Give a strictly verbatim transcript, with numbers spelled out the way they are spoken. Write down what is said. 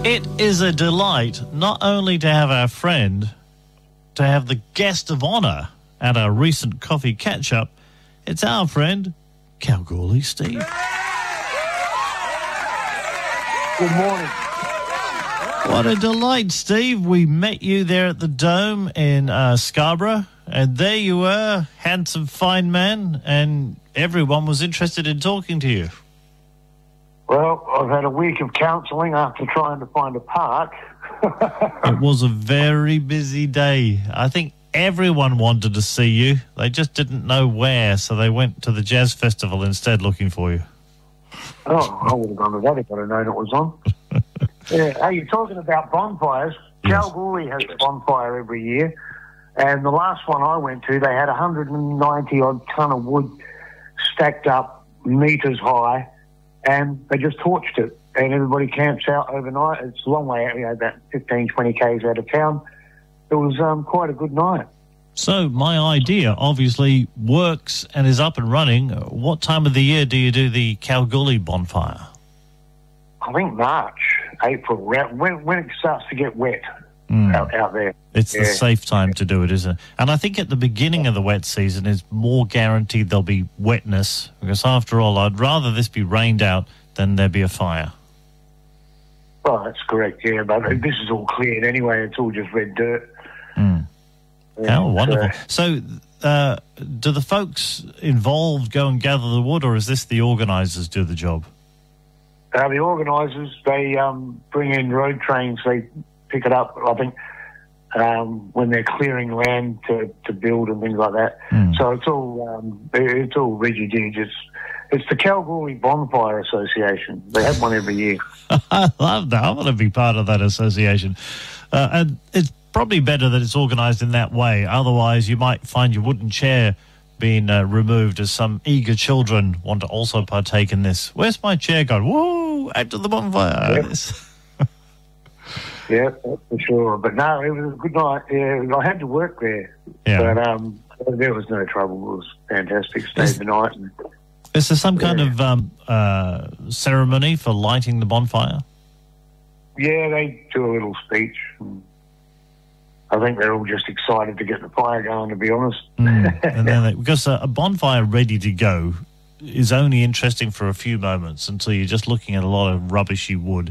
It is a delight not only to have our friend, to have the guest of honour at our recent coffee catch-up. It's our friend, Kalgoorlie Steve. Good morning. What a delight, Steve. We met you there at the Dome in uh, Scarborough, and there you were, handsome, fine man, and everyone was interested in talking to you. Well, I've had a week of counselling after trying to find a park. It was a very busy day. I think everyone wanted to see you. They just didn't know where, so they went to the Jazz Festival instead looking for you. Oh, I would have gone to that if I'd have known it was on. Yeah. Hey, you're talking about bonfires. Yes. Kalgoorlie has a bonfire every year, and the last one I went to, they had one hundred ninety odd tonne of wood stacked up metres high, and they just torched it, and everybody camps out overnight. It's a long way out, you know, about fifteen, twenty kays out of town. It was um, quite a good night. So my idea obviously works and is up and running. What time of the year do you do the Kalgoorlie bonfire? I think March, April, when, when it starts to get wet Mm. out, out there. It's Yeah. the safe time to do it, isn't it? And I think at the beginning of the wet season is more guaranteed there'll be wetness, because after all, I'd rather this be rained out than there be a fire. Well, that's correct, yeah, but this is all cleared anyway. It's all just red dirt. Mm. And, How wonderful. uh, So uh, do the folks involved go and gather the wood, or is this the organisers do the job? Uh, the organisers, they um, bring in road trains. They pick it up, I think, um, when they're clearing land to, to build and things like that. Mm. So it's all um, it, it's all riggy-dig. It's, it's the Kalgoorlie Bonfire Association. They have one every year. I love that. I want to be part of that association. Uh, and it's probably better that it's organised in that way. Otherwise, you might find your wooden chair being uh, removed as some eager children want to also partake in this. Where's my chair gone? Whoa, out to the bonfire. Yep. Yeah, that's for sure. But no, it was a good night. Yeah, I had to work there. Yeah. But um, there was no trouble. It was fantastic. Stayed Is- the night. And, Is there some kind Yeah. of um, uh, ceremony for lighting the bonfire? yeah, they do a little speech. And I think they're all just excited to get the fire going, to be honest. Mm. And then they, because uh, a bonfire ready to go is only interesting for a few moments until you're just looking at a lot of rubbishy wood.